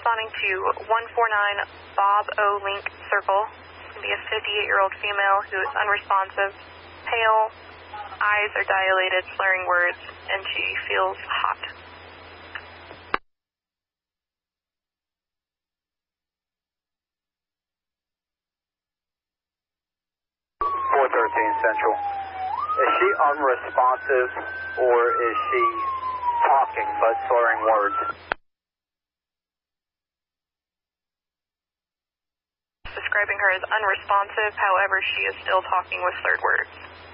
responding to 149 Bob O. Link Circle. It's going to be a 58-year-old female who is unresponsive, pale, eyes are dilated, slurring words, and she feels hot. 413 Central. Is she unresponsive or is she talking but slurring words? Describing her as unresponsive, however, she is still talking with slurred words.